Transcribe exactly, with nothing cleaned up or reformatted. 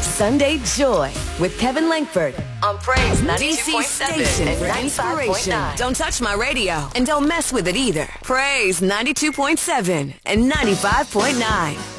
Sunday Joy with Kevin Langford on Praise ninety-two point seven and ninety-five point nine. Don't touch my radio and don't mess with it either. Praise ninety-two point seven and ninety-five point nine.